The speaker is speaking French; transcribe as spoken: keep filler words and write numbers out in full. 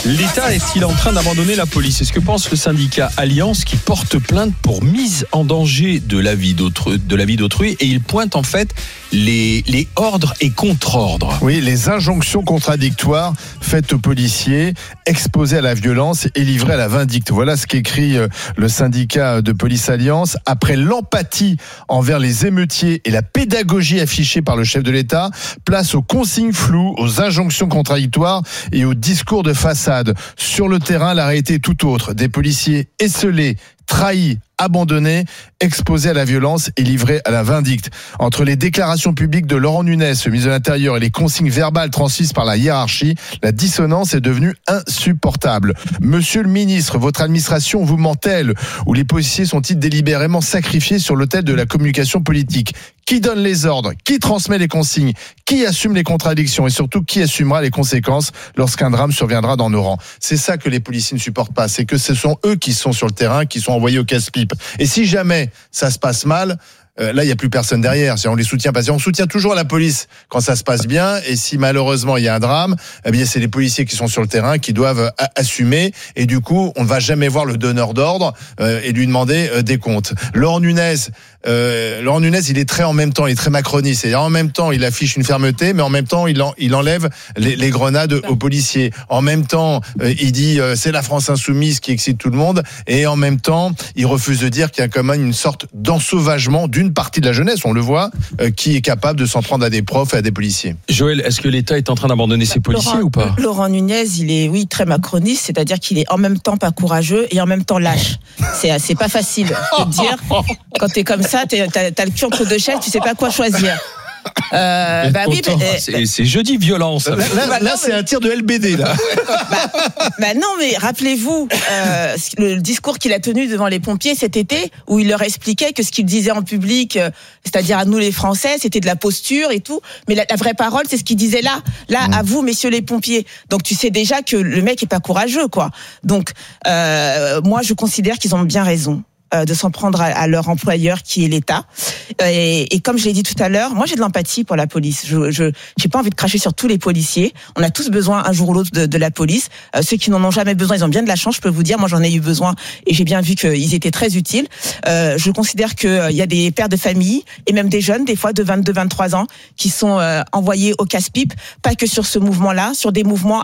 L'État est-il en train d'abandonner la police ? C'est ce que pense le syndicat Alliance qui porte plainte pour mise en danger de la vie d'autrui, de la vie d'autrui et il pointe en fait les, les ordres et contre-ordres. Oui, les injonctions contradictoires faites aux policiers, exposés à la violence et livrés à la vindicte. Voilà ce qu'écrit le syndicat de police Alliance. Après l'empathie envers les émeutiers et la pédagogie affichée par le chef de l'État, place aux consignes floues, aux injonctions contradictoires et aux discours de façade. Sur le terrain, la réalité est tout autre. Des policiers esseulés, trahis, abandonnés, exposés à la violence et livrés à la vindicte. Entre les déclarations publiques de Laurent Nunez, le ministre de l'Intérieur, et les consignes verbales transmises par la hiérarchie, la dissonance est devenue insupportable. Monsieur le ministre, votre administration vous ment-elle ou les policiers sont-ils délibérément sacrifiés sur l'autel de la communication politique ? Qui donne les ordres ? Qui transmet les consignes ? Qui assume les contradictions ? Et surtout, qui assumera les conséquences lorsqu'un drame surviendra dans nos rangs ? C'est ça que les policiers ne supportent pas. C'est que ce sont eux qui sont sur le terrain, qui sont envoyés au casse-pipe. Et si jamais ça se passe mal, euh, là, il n'y a plus personne derrière. Si on les soutient, parce qu'on soutient toujours la police quand ça se passe bien. Et si malheureusement il y a un drame, eh bien c'est les policiers qui sont sur le terrain qui doivent a- assumer. Et du coup, on ne va jamais voir le donneur d'ordre euh, et lui demander euh, des comptes. Laurent Nunez, euh, Laurent Nunez, il est très en même temps, il est très macroniste. C'est-à-dire en même temps, il affiche une fermeté, mais en même temps, il, en, il enlève les, les grenades aux policiers. En même temps, euh, il dit euh, c'est la France insoumise qui excite tout le monde. Et en même temps, il refuse de dire qu'il y a quand même une sorte d'ensauvagement d'une partie de la jeunesse, on le voit, euh, qui est capable de s'en prendre à des profs et à des policiers. Joël, est-ce que l'État est en train d'abandonner ses policiers Laurent, ou pas ? Laurent Nunez, il est, oui, très macroniste, c'est-à-dire qu'il est en même temps pas courageux et en même temps lâche. C'est, c'est pas facile, je peux te dire. Quand t'es comme ça, t'es, t'as, t'as le cul entre deux chaises, tu sais pas quoi choisir. Euh, bah oui, bah, c'est, c'est jeudi violence. Là, là, bah, là non, c'est mais... un tir de L B D là. bah, bah non, mais rappelez-vous euh, le discours qu'il a tenu devant les pompiers cet été, où il leur expliquait que ce qu'il disait en public, euh, c'est-à-dire à nous les Français, c'était de la posture et tout. Mais la, la vraie parole, c'est ce qu'il disait là, là mmh. à vous, messieurs les pompiers. Donc tu sais déjà que le mec est pas courageux, quoi. Donc euh, moi, je considère qu'ils ont bien raison de s'en prendre à, à leur employeur qui est l'État. Et, et comme je l'ai dit tout à l'heure, moi j'ai de l'empathie pour la police. Je je j'ai pas envie de cracher sur tous les policiers. On a tous besoin un jour ou l'autre de, de la police. Euh, ceux qui n'en ont jamais besoin, ils ont bien de la chance, je peux vous dire. Moi j'en ai eu besoin et j'ai bien vu qu'ils étaient très utiles. Euh, je considère que euh, il y a des pères de famille et même des jeunes, des fois de vingt-deux, vingt-trois ans, qui sont euh, envoyés au casse-pipe, pas que sur ce mouvement-là, sur des mouvements